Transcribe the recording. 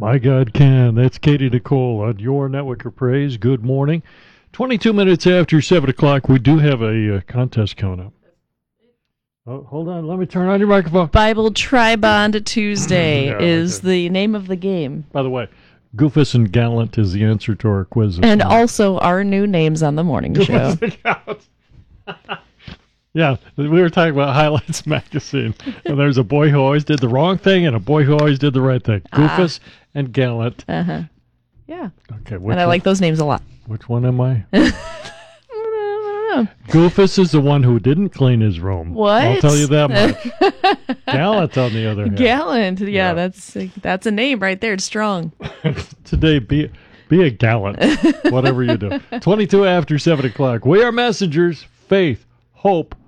My God can. That's Katie Nicole on your Network of Praise. Good morning. 22 minutes after 7 o'clock, we do have a contest coming up. Oh, hold on. Let me turn on your microphone. Bible Tribond Tuesday is the name of the game. By the way, Goofus and Gallant is the answer to our quiz. And also our new names on the morning show. Yeah, we were talking about Highlights Magazine. And there's a boy who always did the wrong thing and a boy who always did the right thing. Goofus and Gallant. Uh-huh. Yeah. Okay. And I like those names a lot. Which one am I? I don't know. Goofus is the one who didn't clean his room. What? I'll tell you that much. Gallant, on the other hand. Gallant. Yeah, that's a name right there. It's strong. Today, be a gallant, whatever you do. 22 after 7 o'clock. We are messengers, faith, hope,